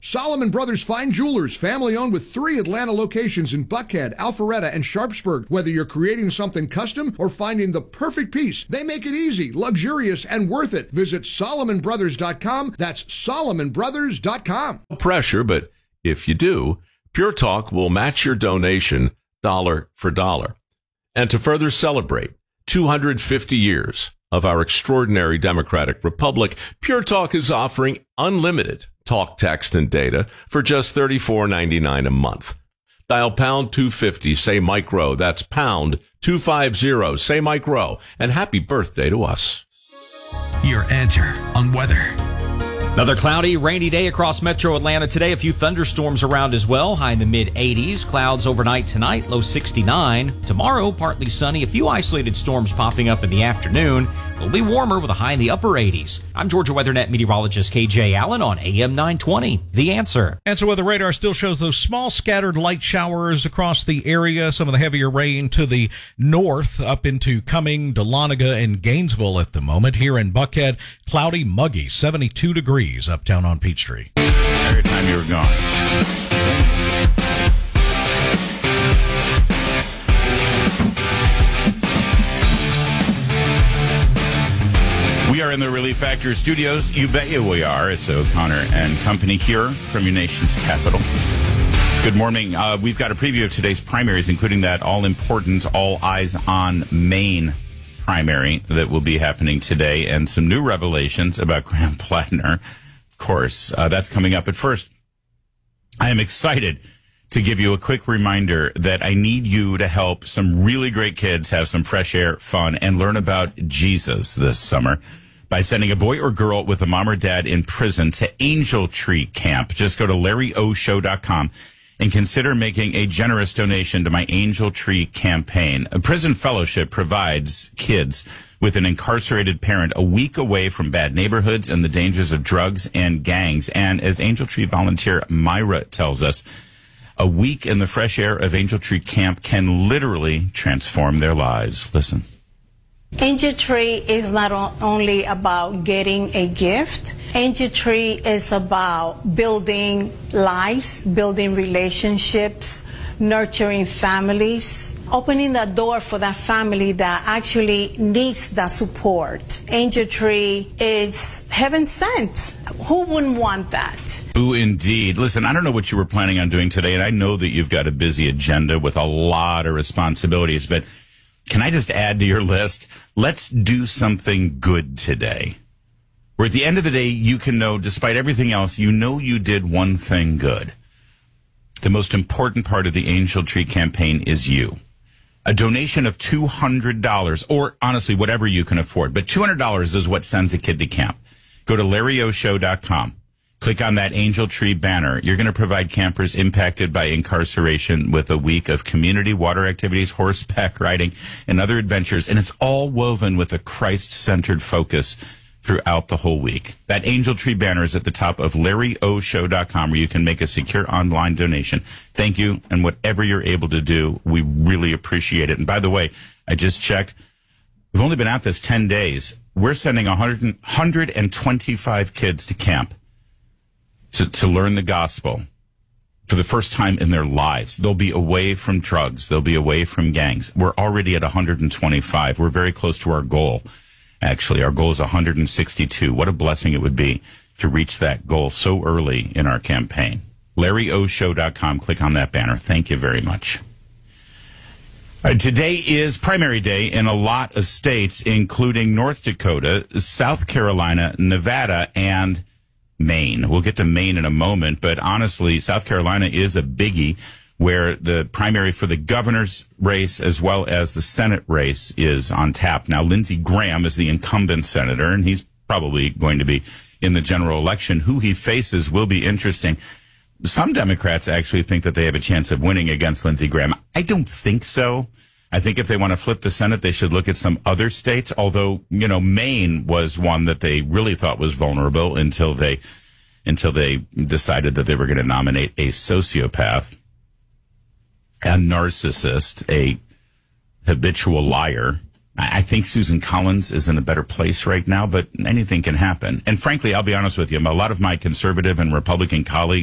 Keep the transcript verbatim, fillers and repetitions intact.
Solomon Brothers Fine Jewelers, family owned with three Atlanta locations in Buckhead, Alpharetta, and Sharpsburg. Whether you're creating something custom or finding the perfect piece, they make it easy, luxurious, and worth it. Visit solomon brothers dot com. That's solomon brothers dot com. No pressure, but if you do, Pure Talk will match your donation dollar for dollar. And to further celebrate two hundred fifty years of our extraordinary democratic republic, Pure Talk is offering unlimited talk, text, and data for just thirty-four ninety-nine a month. Dial pound two fifty, say Mike Rowe. That's pound two fifty, say Mike Rowe. And happy birthday to us. Your answer on weather. Another cloudy, rainy day across metro Atlanta today. A few thunderstorms around as well. High in the mid eighties. Clouds overnight tonight, low sixty-nine. Tomorrow, partly sunny. A few isolated storms popping up in the afternoon. It'll be warmer with a high in the upper eighties. I'm Georgia WeatherNet meteorologist K J Allen on A M nine twenty. The Answer. Answer Weather Radar still shows those small scattered light showers across the area. Some of the heavier rain to the north up into Cumming, Dahlonega, and Gainesville at the moment. Here in Buckhead, cloudy, muggy, seventy-two degrees uptown on Peachtree. Every time you were gone. We are in the Relief Factor studios. You bet you we are. It's O'Connor and Company here from your nation's capital. Good morning. Uh, we've got a preview of today's primaries, including that all-important, all eyes on Maine primary that will be happening today, and some new revelations about Graham Plattner. Of course, uh, that's coming up. At first, I am excited to give you a quick reminder that I need you to help some really great kids have some fresh air, fun, and learn about Jesus this summer by sending a boy or girl with a mom or dad in prison to Angel Tree Camp. Just go to larry o show dot com and consider making a generous donation to my Angel Tree campaign. A prison fellowship provides kids with an incarcerated parent a week away from bad neighborhoods and the dangers of drugs and gangs. And as Angel Tree volunteer Myra tells us, a week in the fresh air of Angel Tree Camp can literally transform their lives. Listen. Angel Tree is not only about getting a gift. Angel Tree is about building lives, building relationships, nurturing families, opening the door for that family that actually needs that support. Angel Tree is heaven sent. Who wouldn't want that? Ooh, indeed. Listen, I don't know what you were planning on doing today, and I know that you've got a busy agenda with a lot of responsibilities, but can I just add to your list? Let's do something good today. Where at the end of the day, you can know, despite everything else, you know you did one thing good. The most important part of the Angel Tree campaign is you. A donation of two hundred dollars, or honestly, whatever you can afford. But two hundred dollars is what sends a kid to camp. Go to larry o show dot com. Click on that Angel Tree banner. You're going to provide campers impacted by incarceration with a week of community water activities, horseback riding, and other adventures. And it's all woven with a Christ-centered focus throughout the whole week. That Angel Tree banner is at the top of larry o show dot com, where you can make a secure online donation. Thank you, and whatever you're able to do, we really appreciate it. And by the way, I just checked. We've only been at this ten days. We're sending one hundred, one hundred twenty-five kids to camp to, to learn the gospel for the first time in their lives. They'll be away from drugs. They'll be away from gangs. We're already at one hundred twenty-five. We're very close to our goal. Actually, our goal is one hundred sixty-two. What a blessing it would be to reach that goal so early in our campaign. larry o show dot com. Click on that banner. Thank you very much. Uh, today is primary day in a lot of states, including North Dakota, South Carolina, Nevada, and Maine. We'll get to Maine in a moment, but honestly, South Carolina is a biggie, where the primary for the governor's race as well as the Senate race is on tap. Now, Lindsey Graham is the incumbent senator, and he's probably going to be in the general election. Who he faces will be interesting. Some Democrats actually think that they have a chance of winning against Lindsey Graham. I don't think so. I think if they want to flip the Senate, they should look at some other states, although, you know, Maine was one that they really thought was vulnerable until they until they decided that they were going to nominate a sociopath, a narcissist, a habitual liar. I think Susan Collins is in a better place right now, but anything can happen. And frankly, I'll be honest with you, a lot of my conservative and Republican colleagues